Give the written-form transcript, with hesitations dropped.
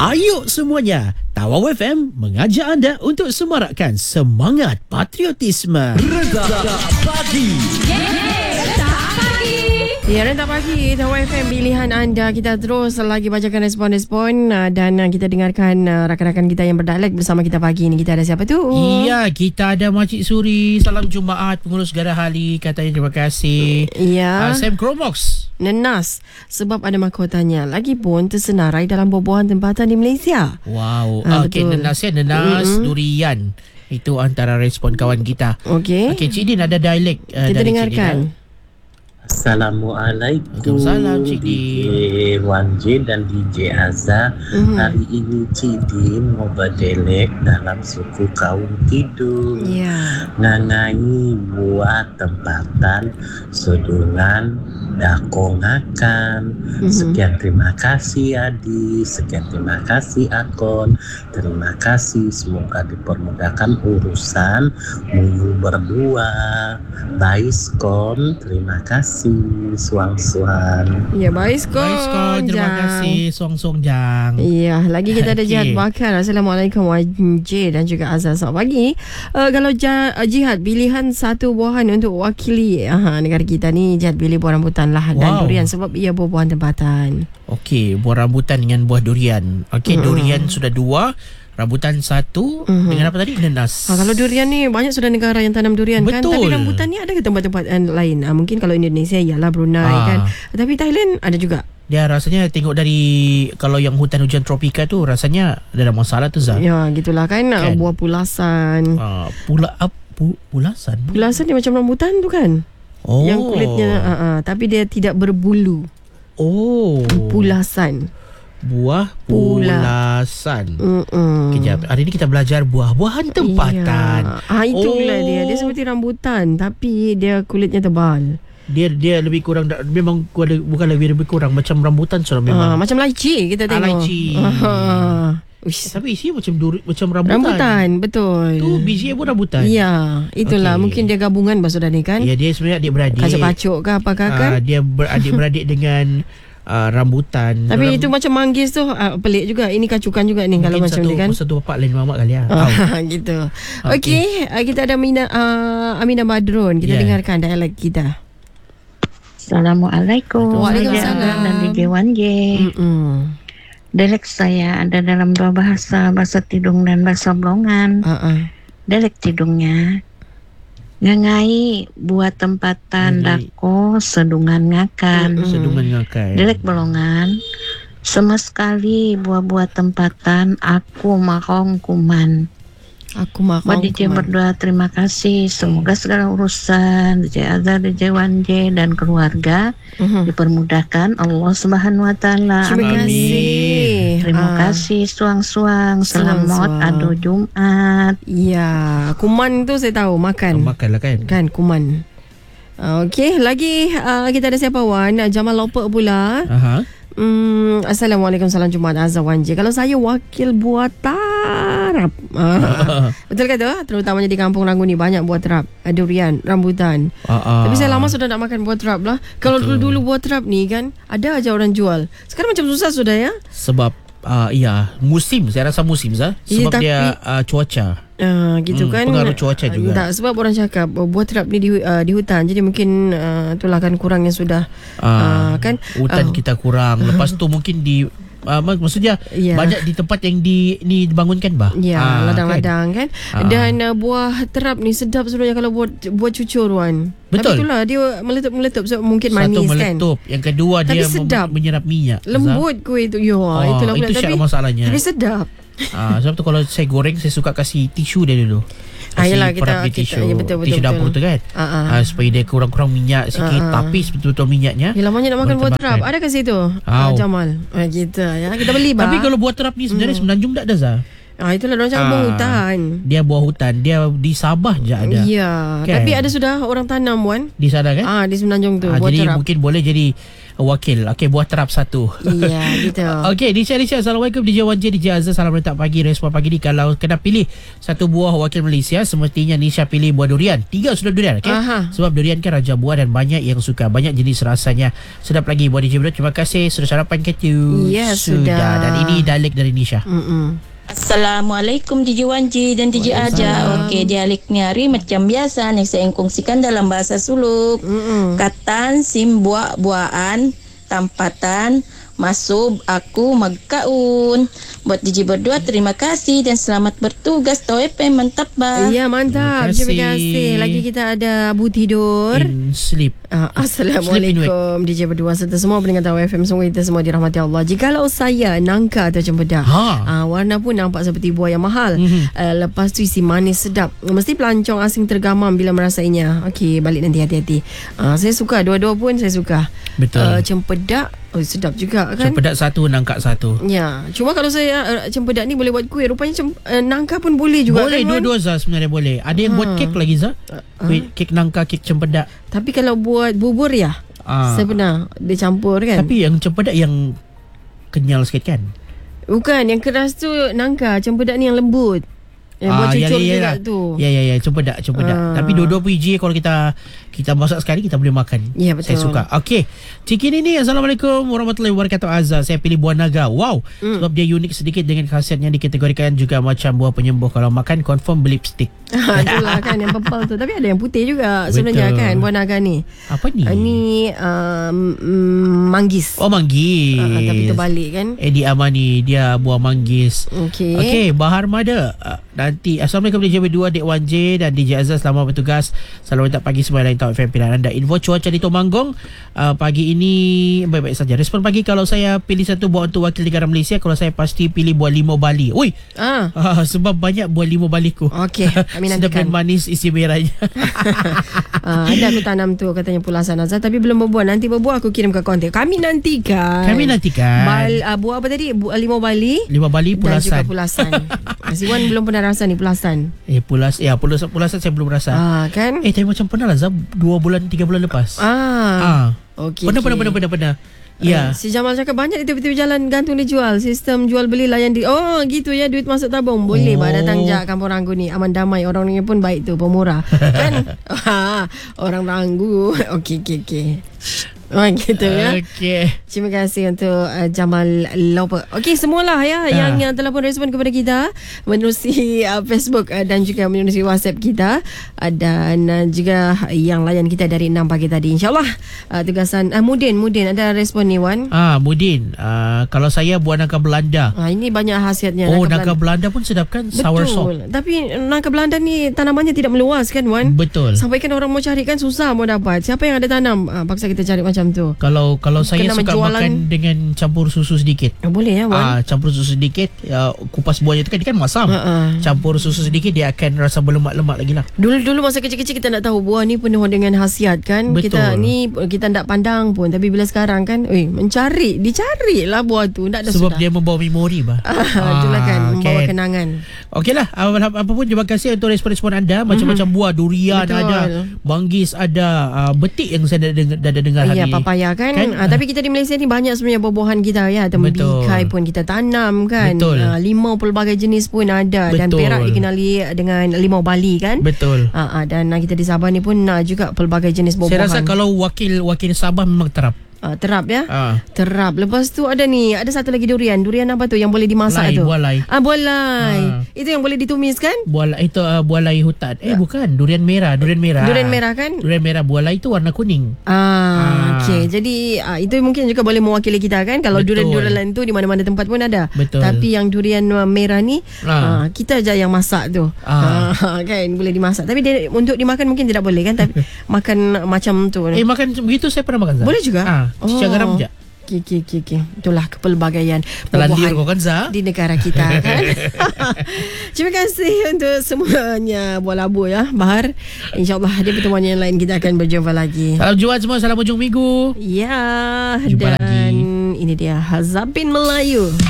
Ayuk semuanya, Tawau FM mengajak anda untuk semarakkan semangat patriotisme. Rentah Pagi. Ya, Rentah Pagi, Tawau FM pilihan anda. Kita terus lagi bacakan respon-respon dan kita dengarkan rakan-rakan kita yang berdialek bersama kita pagi ni. Kita ada siapa tu? Iya, kita ada Makcik Suri. Salam Jumaat, pengurus Gara Hali. Katanya terima kasih. Ya. Sam Kromox. Nenas sebab ada mahkotanya. Lagipun tersenarai dalam buah-buahan tempatan di Malaysia. Wow. Okey, Betul. Nenas durian. Itu antara respon kawan kita. Okey. Okey, Cik Din ada dialek Kita dari dengarkan. Cik Din. Assalamualaikum. Waalaikumsalam, Cik DJ Wan J dan DJ Azhar. Hari ini Cik Din mau berdelek dalam suku kaum Kidul. Ya. Ngangai buat tempatan sedungan dakongakan. Sekian terima kasih Adi. Sekian terima kasih Akon. Terima kasih. Semoga dipermudahkan urusan Muyu berdua. Baiskon. Terima kasih. Suang-suang. Ya, baiskon. Baiskon, terima kasih. Song-song jang. Ya, lagi kita ada Okey. Jihad Bakar. Assalamualaikum WJ dan juga Azhar. Selamat pagi. Kalau Jihad pilihan satu buahan untuk wakili negara kita ni, Jihad pilih buah rambutan lah dan Wow. durian sebab ia buah-buahan tempatan. Okey, buah rambutan dengan buah durian. Okey, durian sudah 2, rambutan 1. Dengan apa tadi? Nenas. Kalau durian ni banyak sudah negara yang tanam durian kan. Betul. Tapi rambutan ni ada ke tempat-tempat lain? Mungkin kalau Indonesia ialah Brunei kan. Tapi Thailand ada juga. Dia rasanya tengok dari kalau yang hutan hujan tropika tu rasanya ada masalah tu Zah. Ya, gitulah kan. Buah pulasan. Pulasan. Pulasan dia macam rambutan tu kan. Oh. Yang kulitnya tapi dia tidak berbulu. Oh. Pulasan. Buah pulasan. Kejap. Hari ni kita belajar buah-buahan tempatan. Ya. Itulah dia. Dia seperti rambutan tapi dia kulitnya tebal. Dia lebih kurang memang bukan lebih kurang macam rambutan sudah memang. Macam lychee kita tengok. Lychee. Tapi isinya macam rambutan. Rambutan, betul. Tu biji pun rambutan. Ya, itulah. Okey. Mungkin dia gabungan maksudnya ni kan. Ya, dia sebenarnya adik-beradik. Kacuk-kacuk ke apakah kan. Dia beradik-beradik dengan rambutan. Tapi itu macam manggis tu pelik juga. Ini kacukan juga ni kalau macam ni kan. Satu bapak lain mamak kali ya. Gitu. Okey, kita ada Aminah Badrun. Kita dengarkan dialek kita. Assalamualaikum. Waalaikumsalam. Dan DJ Wan J. Dialek saya ada dalam 2 bahasa, bahasa Tidung dan bahasa Blongan. Dialek Tidungnya, ngangai buat tempatan dako sedungan ngakan. Sedungan ngakan. Dialek Blongan, sama sekali buah-buah tempatan aku mahong kuman. Aku makan. Buat DJ berdua terima kasih. Semoga segala urusan DJ Azhar, DJ Wan J dan keluarga dipermudahkan Allah Subhanahu Wa Taala. Terima kasih. Terima kasih suang-suang. Selamat adu Jumat. Ya, kuman tu saya tahu makan. Makanlah kan. Kan kuman. Okey, lagi kita ada siapa Wan? Jamal Loper pula. Assalamualaikum, salam Jumaat Azhar Wan J. Kalau saya wakil buah tarap. Betul ke tu? Terutamanya di Kampung Rangun ni banyak buah terap, durian, rambutan. Tapi saya lama sudah nak makan buah terap lah. Kalau dulu buah terap ni kan ada aja orang jual. Sekarang macam susah sudah ya. Sebab musim, saya rasa musim Zah. Sebab dia cuaca. Gitu kan. Pengaruh cuaca juga. Tak, sebab orang cakap buah terap ni di hutan. Jadi mungkin itulah kan kurangnya sudah kan hutan kita kurang. Lepas tu mungkin di maksudnya banyak di tempat yang dibangunkan bah. Ya, ladang-ladang kan. Dan buah terap ni sedap sebenarnya kalau buat cucur Wan. Betul. Tapi itulah dia meletup-meletup so mungkin Satu manis meletup, kan. yang kedua Tapi dia sedap. menyerap minyak. Lembut kuih tu. Itulah pula. Itu Tapi masalahnya. Tapi sedap. Sebab tu kalau saya goreng saya suka kasih tisu dia dulu. Yelah, perap dia tisu. ya, betul, Tisu dapur tu kan. Supaya dia kurang-kurang minyak sikit, tapi betul-betul minyaknya. Ya, lamanya nak makan buah terap. Ada kat situ Jamal. Gitu ya. Kita beli bah. Tapi kalau buah terap ni sebenarnya Semenanjung tak ada Zah. Itulah orang cakap buah hutan. Dia buah hutan. Dia di Sabah je ada. Ya, kan? Tapi ada sudah orang tanam Wan. Di sana kan? Di Semenanjung tu. Buah jadi terap. mungkin boleh jadi wakil. Okey, buah terap 1. Ya, gitu. Okey, Nisha. Assalamualaikum DJ Wan J, DJ Azhar. Salam letak pagi. Respon pagi ni, kalau kena pilih satu buah wakil Malaysia, semestinya Nisha pilih buah durian. 3 sudah durian, okey? Sebab durian kan raja buah dan banyak yang suka. Banyak jenis rasanya. Sedap lagi buah DJ Bro. Terima kasih sudah sarapan ketu. Yes, sudah. Dan ini dialek dari Nisha. Assalamualaikum DJ Wanji dan DJ Aja. Okey, dialek ni hari macam biasa yang saya kongsikan dalam bahasa Suluk. Katan, sim, buah-buahan, tampatan, masuk, aku, magkaun. Buat DJ berdua, terima kasih dan selamat bertugas. Tau FM, mantap bang. Ya, mantap. Terima kasih. Lagi kita ada Abu tidur. Sleep. Assalamualaikum DJ berdua serta semua pendengar Tau FM. Semua kita semua dirahmati Allah. Jikalau saya nangka atau cempedak, warna pun nampak seperti buah yang mahal. Lepas tu isi manis sedap. Mesti pelancong asing tergamam bila merasainya. Okey, balik nanti hati-hati. Saya suka, dua-dua pun saya suka. Betul. Cempedak sedap juga kan. Cempedak 1, nangka 1. Ya, cuma kalau saya cempedak ni boleh buat kuih. Rupanya nangka pun boleh juga. Boleh, kan, dua-dua Zah sebenarnya boleh. Ada yang buat kek lagi Zah. Kek nangka, kek cempedak. Tapi kalau buat bubur ya, saya pernah dia campur kan. Tapi yang cempedak yang kenyal sikit kan? Bukan, yang keras tu nangka. Cempedak ni yang lembut. Yang buat cucur juga tu. Ya, cempedak. Tapi dua-dua PJ kalau kita masak sekali, kita boleh makan. Ya, betul. Saya suka. Okey. Cikin ini, Assalamualaikum warahmatullahi wabarakatuh Azhar. Saya pilih buah naga. Wow. Sebab dia unik sedikit dengan khasiatnya dikategorikan juga macam buah penyembuh. Kalau makan confirm berlipstick. Itulah kan yang purple tu. Tapi ada yang putih juga sebenarnya kan buah naga ni. Apa ni? Ini manggis. Oh, manggis. Tapi terbalik kan. Edi Amani, dia buah manggis. Okey, Bahar Mada. Nanti Assalamualaikum DJ berdua, Dek Wan J dan DJ Azhar, selamat bertugas. Selamat letak pagi semua lain Tau FM pilihan anda. Info cuaca di Temenggong pagi ini baik-baik saja. Respon pagi, kalau saya pilih satu buah untuk wakil negara Malaysia, kalau saya pasti pilih buah limau Bali. Ui. Sebab banyak buah limau Bali ku. Okey, kami nantikan. Sedap dan manis isi merahnya. Ada aku tanam tu katanya pulasan Azhar, tapi belum berbuah. Nanti berbuah aku kirim ke kontak. Kami nantikan. Buah apa tadi? Limau Bali. Limau Bali pulasan. Dan juga pulasan. Siwan belum pernah rasa ni pulasan. Pulasan saya belum rasa. Kan? Tapi macam pernah lah Zab 2 bulan 3 bulan lepas. Okey. Pernah. Ya. Si Jamal cakap banyak di tepi-tepi jalan gantung dijual. Sistem jual beli layan di. Oh, gitu ya, duit masuk tabung. Boleh datang je Kampung Ranggu ni. Aman damai, orang-orangnya pun baik tu, pemurah. Kan? Orang Ranggu. Okey. Gitu ya. Okey. Terima kasih untuk Jamal Loper. Okey, semualah ya yang telah pun respon kepada kita menerusi Facebook dan juga menerusi WhatsApp kita dan juga yang layan kita dari 6 pagi tadi. InsyaAllah tugasan Mudin ada respon ni Wan. Mudin, kalau saya buah nangka Belanda. Ini banyak khasiatnya. Nangka Belanda pun sedap kan? Sour salt. Tapi nangka Belanda ni tanamannya tidak meluas kan Wan? Betul. Sampai kan orang mau cari kan susah mau dapat. Siapa yang ada tanam? Paksa kita cari macam tu. Kalau saya suka makan dengan campur susu sedikit. Boleh ya Wan. Campur susu sedikit, kupas buahnya tu kan dia kan masam. Campur susu sedikit, dia akan rasa berlemak-lemak lagi lah. Dulu masa kecil-kecil kita nak tahu buah ni penuh dengan khasiat kan. Betul. Kita tak pandang pun, tapi bila sekarang kan dicari lah buah tu. Tak ada sebab sudah. dia membawa memori bah. Itulah kan, membawa kenangan. Okeylah, apapun terima kasih untuk respon-respon anda. Macam-macam buah, durian ada, manggis ada, betik yang saya dah dengar hari. Ya, papaya kan? Tapi kita di Malaysia ni banyak sebenarnya buah-buahan kita ya. Tembikai pun kita tanam kan. Limau pelbagai jenis pun ada. Betul. Dan Perak dikenali dengan limau Bali kan. Betul. Dan kita di Sabah ni pun juga pelbagai jenis buah-buahan. Saya rasa kalau wakil Sabah memang terap. Terap ya. Terap. Lepas tu ada satu lagi durian. Durian apa tu yang boleh dimasak tu? Buah lai. Buah lai. Itu yang boleh ditumis kan? Buah lai itu buah lai hutan. Bukan, durian merah. Durian merah kan? Durian merah. Buah lai itu warna kuning. Okey. Jadi itu mungkin juga boleh mewakili kita kan. Kalau durian-durian lain tu di mana-mana tempat pun ada. Betul. Tapi yang durian merah ni kita aja yang masak tu. Kan boleh dimasak. Tapi dia untuk dimakan mungkin tidak boleh kan. Tapi makan macam tu. Makan begitu saya pernah makan. Boleh juga. Cicak garam je. Okey. Itulah kepelbagaian Telandir kau kan Zah di negara kita kan. Terima kasih untuk semuanya buah labu ya Bahar. InsyaAllah di pertemuan yang lain kita akan berjumpa lagi. Salam Jumat semua. Salam hujung minggu. Ya. Jumpa lagi. Ini dia Hazabin Melayu.